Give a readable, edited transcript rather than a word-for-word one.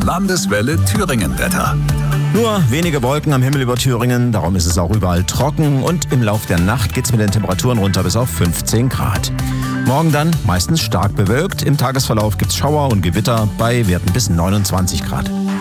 Landeswelle Thüringen-Wetter. Nur wenige Wolken am Himmel über Thüringen, darum ist es auch überall trocken und im Lauf der Nacht geht es mit den Temperaturen runter bis auf 15 Grad. Morgen dann meistens stark bewölkt, im Tagesverlauf gibt es Schauer und Gewitter bei Werten bis 29 Grad.